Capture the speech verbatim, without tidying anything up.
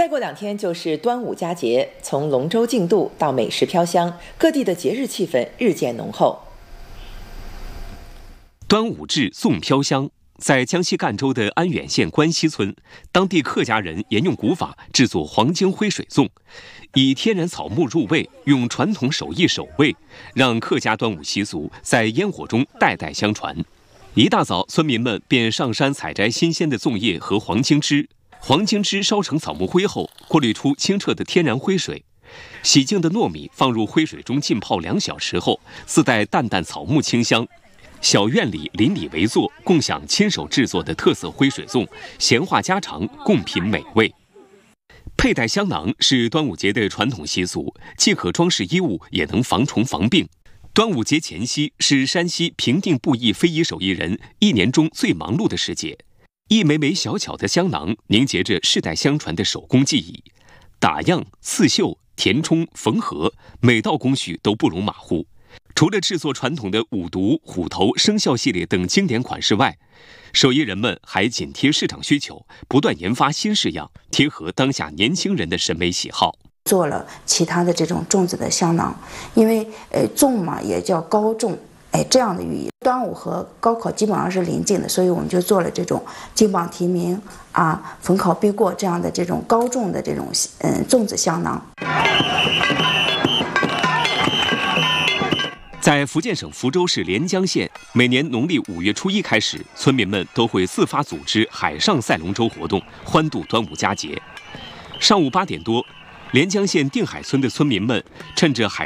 再过两天就是端午佳节，从龙舟竞渡到美食飘香，各地的节日气氛日渐浓厚。 端午至送飘香，在江西赣州的安远县关西村，当地客家人沿用古法制作黄精灰水粽，以天然草木入味，用传统手艺手味，让客家端午习俗在烟火中代代相传。一大早，村民们便上山采摘新鲜的粽叶和黄精汁。黄精汁烧成草木灰后，过滤出清澈的天然灰水。洗净的糯米放入灰水中浸泡两小时后，自带淡淡草木清香。小院里邻里围坐，共享亲手制作的特色灰水粽，闲话家常，共品美味。佩戴香囊是端午节的传统习俗，既可装饰衣物，也能防虫防病。端午节前夕是山西平定布艺非遗手艺人一年中最忙碌的时节。一枚枚小巧的香囊凝结着世代相传的手工技艺，打样、刺绣、填充、缝合，每道工序都不容马虎。除了制作传统的五毒、虎头、生肖系列等经典款式外，手艺人们还紧贴市场需求，不断研发新式样，贴合当下年轻人的审美喜好。 做了其他的这种粽子的香囊，因为呃粽嘛也叫高粽。哎，这样的寓意，端午和高考基本上是临近的，所以我们就做了这种金榜题名啊、逢考必过这样的这种高重的这种嗯粽子香囊。 在福建省福州市连江县，每年农历五月初一开始，村民们都会自发组织海上赛龙舟活动，欢度端午佳节。上午八点多，连江县定海村的村民们趁着海